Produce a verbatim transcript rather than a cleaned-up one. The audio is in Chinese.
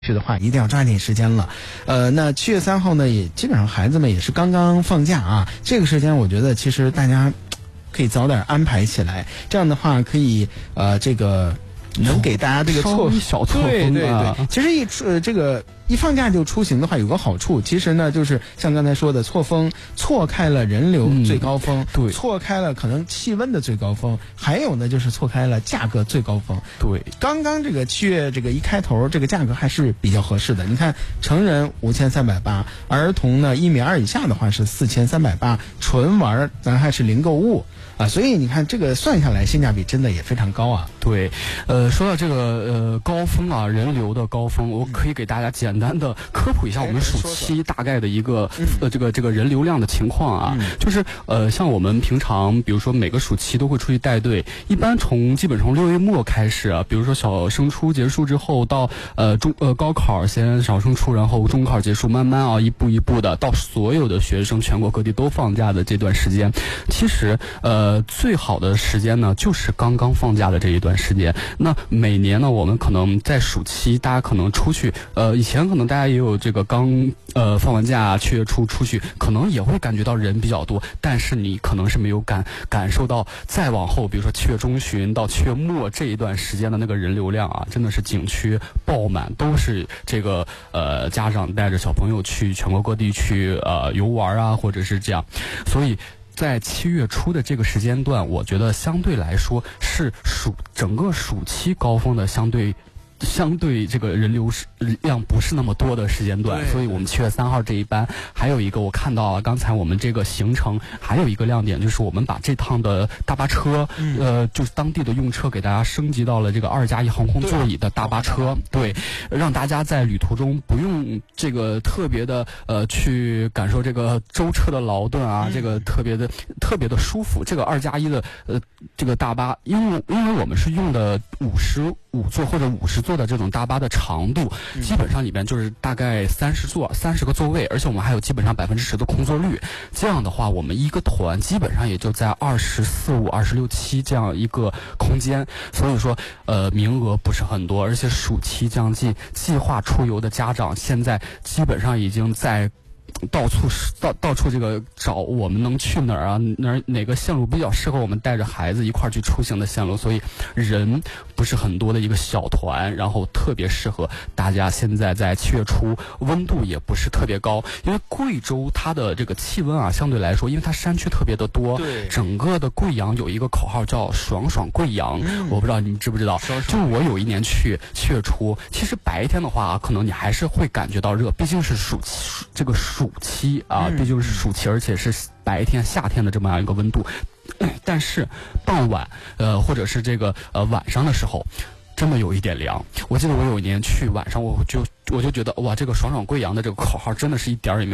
去的话，一定要抓紧时间了。呃，那七月三号呢，也基本上孩子们也是刚刚放假啊，这个时间我觉得其实大家可以早点安排起来，这样的话可以呃这个能给大家这个错小错对峰啊。 对对，其实一出呃这个一放假就出行的话，有个好处，其实呢就是像刚才说的，错峰错开了人流最高峰， 嗯、对， 错开了可能气温的最高峰，还有呢就是错开了价格最高峰。 对， 刚刚这个七月这个一开头，这个价格还是比较合适的。你看，成人五千三百八，儿童呢一米二以下的话是四千三百八，纯玩咱还是零购物啊，所以你看这个算下来性价比真的也非常高啊。 对，呃，说到这个呃高峰啊，人流的高峰，我可以给大家简单的科普一下我们暑期大概的一个、嗯、呃这个这个人流量的情况啊，嗯、就是呃像我们平常比如说每个暑期都会出去带队，一般从基本从六月末开始啊，比如说小升初结束之后到呃中呃高考先小升初，然后中考结束，慢慢啊一步一步的到所有的学生全国各地都放假的这段时间，其实呃最好的时间呢就是刚刚放假的这一段时间。那每年呢我们可能在暑期大家可能出去呃以前可能大家也有这个刚呃放完假七月初出去，可能也会感觉到人比较多，但是你可能是没有感感受到再往后比如说七月中旬到七月末这一段时间的那个人流量啊，真的是景区爆满，都是这个呃家长带着小朋友去全国各地去呃游玩啊，或者是这样。所以在七月初的这个时间段，我觉得相对来说是暑整个暑期高峰的相对相对这个人流量不是那么多的时间段，所以我们七月三号这一班还有一个我看到啊，刚才我们这个行程还有一个亮点，就是我们把这趟的大巴车，嗯、呃，就是当地的用车给大家升级到了这个二加一航空座椅的大巴车，对，让大家在旅途中不用这个特别的呃去感受这个舟车的劳顿啊，嗯、这个特别的特别的舒服。这个二加一的呃这个大巴，因为因为我们是用的五十五座或者五十座的这种大巴的长度，基本上里边就是大概三十座三十个座位，而且我们还有基本上百分之十的空座率。这样的话，我们一个团基本上也就在二十四五、二十六七这样一个空间。所以说，呃，名额不是很多，而且暑期将近，计划出游的家长现在基本上已经在到处到到处这个找我们能去哪儿啊，哪哪个线路比较适合我们带着孩子一块儿去出行的线路，所以人不是很多的一个小团，然后特别适合大家。现在在七月初，温度也不是特别高，因为贵州它的这个气温啊，相对来说，因为它山区特别的多，对，整个的贵阳有一个口号叫爽爽贵阳，嗯、我不知道你们知不知道。就我有一年去七月初，其实白天的话，可能你还是会感觉到热，毕竟是暑期这个暑期啊，毕竟是暑期，而且是白天夏天的这么样一个温度。但是傍晚呃或者是这个呃晚上的时候，真的有一点凉。我记得我有一年去晚上，我就我就觉得哇，这个爽爽贵阳的这个口号真的是一点儿也没有